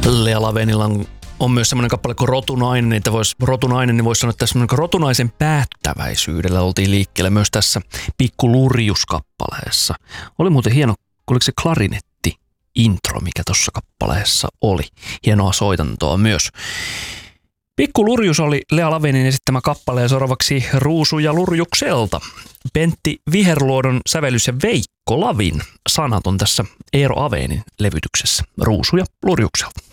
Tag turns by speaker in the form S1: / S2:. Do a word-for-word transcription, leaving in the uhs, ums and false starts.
S1: Lea Lavenilla on, on myös semmoinen kappale kuin Rotunainen, että vois, Rotunainen, niin voisi sanoa, että tässä rotunaisen päättäväisyydellä oltiin liikkeelle myös tässä Pikku Lurjus-kappaleessa. Oli muuten hieno, oliko se klarinetti intro, mikä tuossa kappaleessa oli. Hienoa soitantoa myös. Pikku Lurjus oli Lea Lavenin esittämä kappale ja seuraavaksi Ruusuja Lurjukselta. Pentti Viherluodon sävellys ja Veikko Lavin sanat on tässä Eero Avenin levytyksessä Ruusuja Lurjukselta.